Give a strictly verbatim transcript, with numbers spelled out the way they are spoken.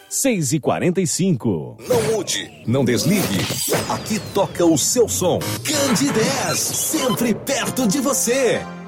seis e quarenta e cinco. Não mude, não desligue. Aqui toca o seu som. Candidez, sempre perto de você.